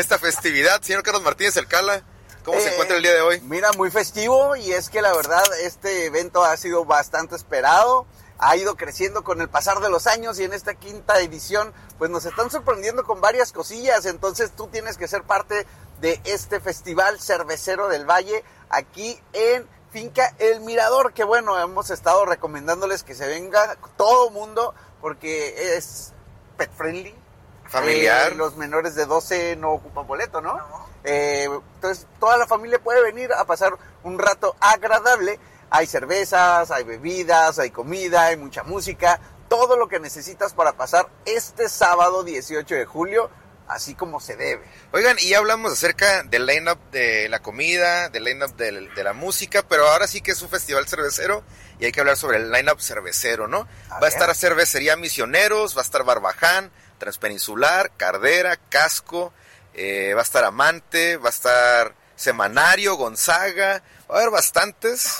esta festividad. Señor Carlos Martínez Alcala, ¿cómo se encuentra el día de hoy? Mira, muy festivo, y es que la verdad este evento ha sido bastante esperado, ha ido creciendo con el pasar de los años, y en esta quinta edición pues nos están sorprendiendo con varias cosillas. Entonces tú tienes que ser parte de este Festival Cervecero del Valle aquí en Finca El Mirador, que bueno, hemos estado recomendándoles que se venga todo mundo porque es pet friendly. Familiar. Los menores de 12 no ocupan boleto, ¿no? Entonces toda la familia puede venir a pasar un rato agradable. Hay cervezas, hay bebidas, hay comida, hay mucha música, todo lo que necesitas para pasar este sábado 18 de julio, así como se debe. Oigan, y ya hablamos acerca del line-up de la comida, del line-up de la música, pero ahora sí que es un festival cervecero y hay que hablar sobre el line-up cervecero, ¿no? Va a estar Cervecería Misioneros, va a estar Barbaján, Transpeninsular, Cardera, Casco, va a estar Amante, va a estar Semanario, Gonzaga, va a haber bastantes,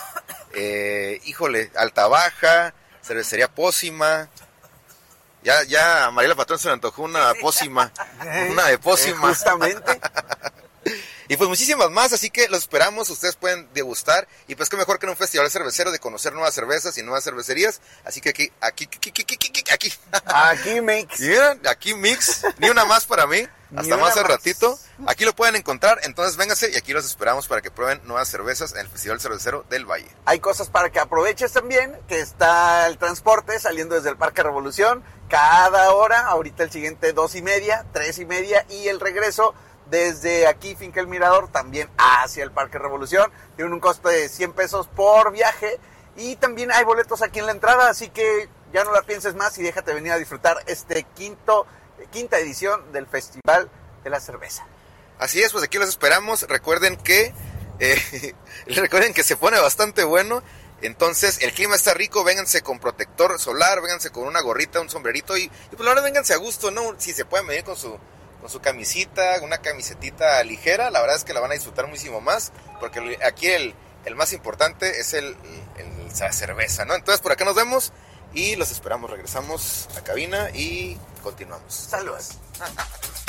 Alta Baja, Cervecería Pósima. Ya a Mariela Patrón se le antojó una pócima, una de pócima. Justamente. Y pues muchísimas más, así que los esperamos, ustedes pueden degustar, y pues qué mejor que en un festival cervecero de conocer nuevas cervezas y nuevas cervecerías, así que aquí mix. ¿Vieron? Aquí mix, ni una más para mí, hasta más al ratito, aquí lo pueden encontrar, entonces vénganse y aquí los esperamos para que prueben nuevas cervezas en el Festival Cervecero del Valle. Hay cosas para que aproveches también, que está el transporte saliendo desde el Parque Revolución, cada hora, ahorita el siguiente 2:30, 3:30, y el regreso desde aquí, Finca El Mirador, también hacia el Parque Revolución. Tiene un costo de 100 pesos por viaje, y también hay boletos aquí en la entrada, así que ya no la pienses más y déjate venir a disfrutar este quinta edición del Festival de la Cerveza. Así es, pues aquí los esperamos. Recuerden que se pone bastante bueno. Entonces, el clima está rico, vénganse con protector solar, vénganse con una gorrita, un sombrerito, y pues la verdad vénganse a gusto, ¿no? Si se pueden venir con su camisita, una camisetita ligera, la verdad es que la van a disfrutar muchísimo más, porque aquí el más importante es la cerveza, ¿no? Entonces, por acá nos vemos y los esperamos, regresamos a cabina y continuamos. Saludos.